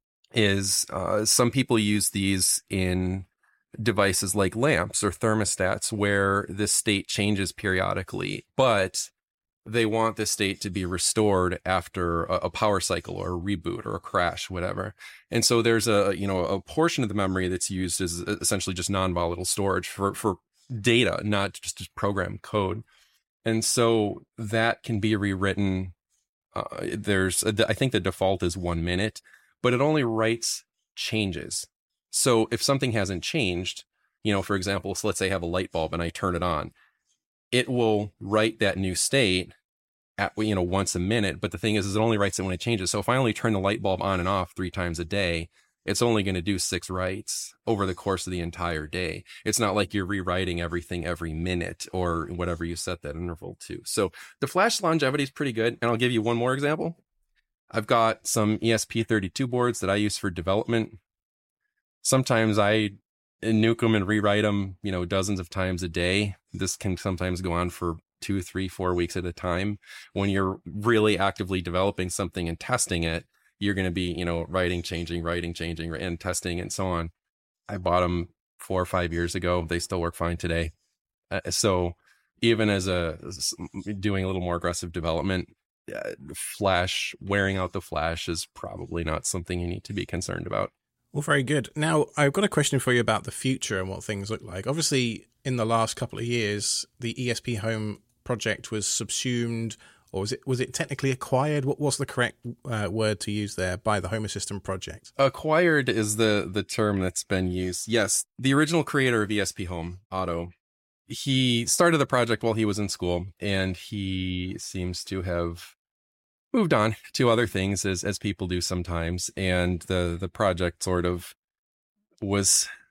is some people use these in devices like lamps or thermostats where the state changes periodically, but they want the state to be restored after a power cycle or a reboot or a crash, whatever. And so there's a portion of the memory that's used as essentially just non-volatile storage for data, not just program code. And so that can be rewritten. I think the default is 1 minute, but it only writes changes. So if something hasn't changed, for example, so let's say I have a light bulb and I turn it on, it will write that new state at, once a minute. But the thing is it only writes it when it changes. So if I only turn the light bulb on and off 3 times a day, it's only going to do 6 writes over the course of the entire day. It's not like you're rewriting everything every minute or whatever you set that interval to. So the flash longevity is pretty good. And I'll give you one more example. I've got some ESP32 boards that I use for development. Sometimes I nuke them and rewrite them, dozens of times a day. This can sometimes go on for 2, 3, 4 weeks at a time. When you're really actively developing something and testing it, you're going to be, writing, changing, and testing and so on. I bought them 4 or 5 years ago. They still work fine today. So even as doing a little more aggressive development, flash, wearing out the flash is probably not something you need to be concerned about. Well, very good. Now, I've got a question for you about the future and what things look like. Obviously, in the last couple of years, the ESP Home project was subsumed, or was it technically acquired? What was the correct word to use there by the Home Assistant project? Acquired is the term that's been used. Yes, the original creator of ESP Home, Otto, he started the project while he was in school, and he seems to have moved on to other things as people do sometimes. And the project sort of was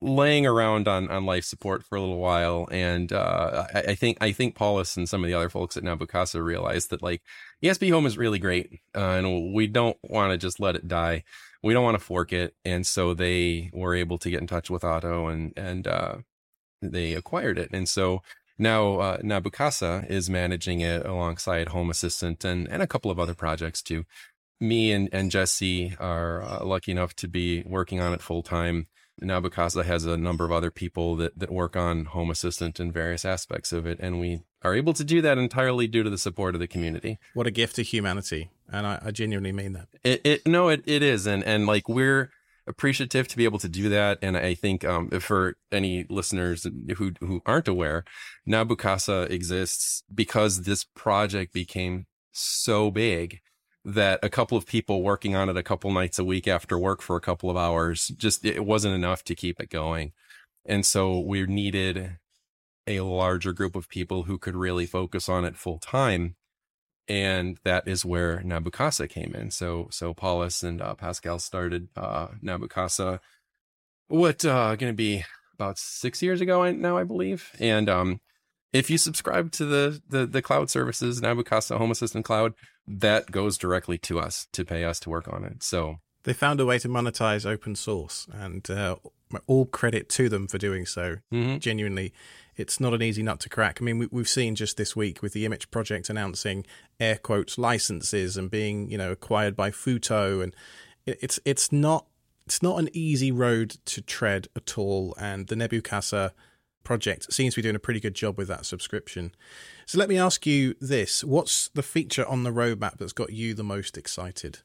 laying around on life support for a little while, and I think Paulus and some of the other folks at Nabu-Casa realized that like ESP Home is really great, and we don't want to just let it die. We don't want to fork it, and so they were able to get in touch with Otto, and they acquired it, and so now Nabu-Casa is managing it alongside Home Assistant and a couple of other projects too. Me and Jesse are lucky enough to be working on it full time. Nabu-Casa has a number of other people that work on Home Assistant and various aspects of it, and we are able to do that entirely due to the support of the community. What a gift to humanity, and I genuinely mean that. It is, and like we're appreciative to be able to do that, and I think for any listeners who aren't aware, Nabu-Casa exists because this project became so big that a couple of people working on it a couple nights a week after work for a couple of hours, just it wasn't enough to keep it going. And so we needed a larger group of people who could really focus on it full time. And that is where Nabu-Casa came in. So Paulus and Pascal started Nabu-Casa, going to be about 6 years ago now, I believe. And if you subscribe to the cloud services, Nabu-Casa Home Assistant Cloud, that goes directly to us to pay us to work on it. So they found a way to monetize open source, and all credit to them for doing so. Mm-hmm. Genuinely, it's not an easy nut to crack. I mean, we've seen just this week with the Image Project announcing air quotes licenses and being, acquired by Futo, and it's not an easy road to tread at all. And the Nabu-Casa project seems to be doing a pretty good job with that subscription. So let me ask you this: what's the feature on the roadmap that's got you the most excited?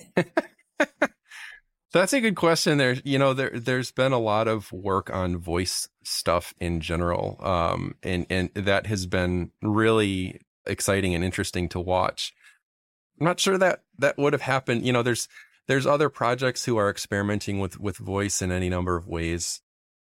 That's a good question. There's been a lot of work on voice stuff in general, and that has been really exciting and interesting to watch. I'm not sure that would have happened. There's other projects who are experimenting with voice in any number of ways.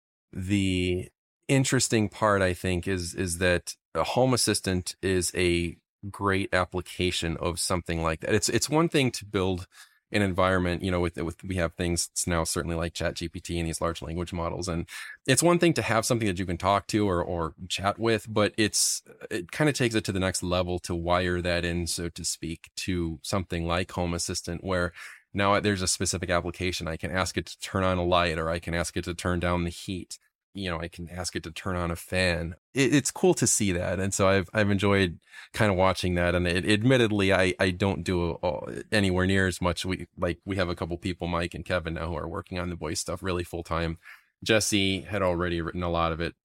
The interesting part, I think, is that a Home Assistant is a great application of something like that. It's one thing to build an environment, with we have things now certainly like ChatGPT and these large language models, and it's one thing to have something that you can talk to or chat with, but it kind of takes it to the next level to wire that in, so to speak, to something like Home Assistant, where now there's a specific application. I can ask it to turn on a light, or I can ask it to turn down the heat. I can ask it to turn on a fan. It's cool to see that. And so I've enjoyed kind of watching that. And admittedly, I don't do anywhere near as much. We have a couple people, Mike and Kevin now, who are working on the voice stuff really full time. Jesse had already written a lot of it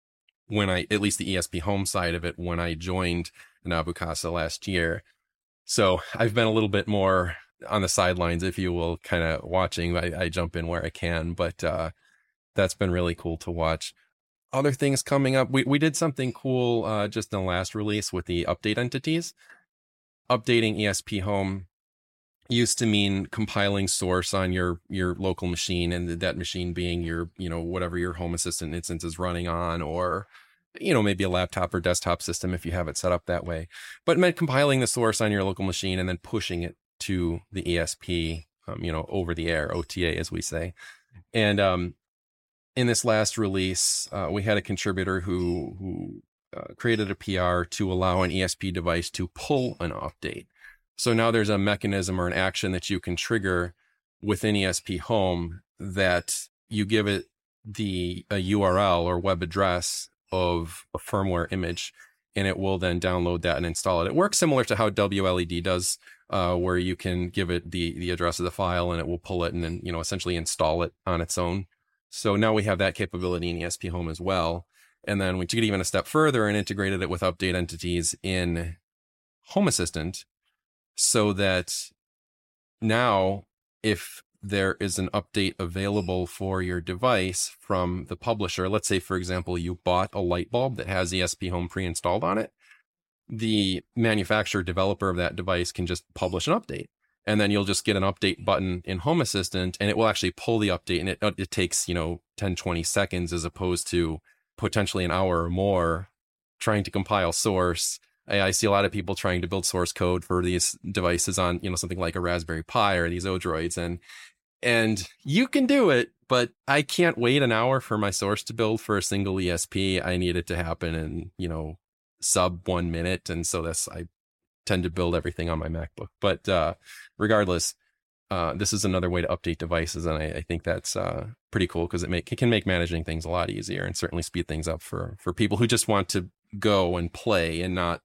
at least the ESP Home side of it, when I joined Nabu-Casa last year. So I've been a little bit more on the sidelines, if you will, kind of watching. I jump in where I can, but, that's been really cool to watch. Other things coming up. We did something cool just in the last release with the update entities. Updating ESP Home used to mean compiling source on your local machine, and that machine being your, whatever your Home Assistant instance is running on, or, maybe a laptop or desktop system if you have it set up that way. But it meant compiling the source on your local machine and then pushing it to the ESP, over the air, OTA, as we say. And in this last release, we had a contributor who created a PR to allow an ESP device to pull an update. So now there's a mechanism or an action that you can trigger within ESP Home that you give it a URL or web address of a firmware image, and it will then download that and install it. It works similar to how WLED does, where you can give it the address of the file and it will pull it and then, essentially install it on its own. So now we have that capability in ESP Home as well. And then we took it even a step further and integrated it with update entities in Home Assistant, so that now if there is an update available for your device from the publisher, let's say, for example, you bought a light bulb that has ESP Home pre-installed on it, the manufacturer developer of that device can just publish an update. And then you'll just get an update button in Home Assistant, and it will actually pull the update. And it takes, 10, 20 seconds as opposed to potentially an hour or more trying to compile source. I see a lot of people trying to build source code for these devices on, something like a Raspberry Pi or these Odroids. And And you can do it, but I can't wait an hour for my source to build for a single ESP. I need it to happen in, sub 1 minute. And so I tend to build everything on my MacBook. But regardless, this is another way to update devices. And I think that's pretty cool because it can make managing things a lot easier and certainly speed things up for people who just want to go and play and not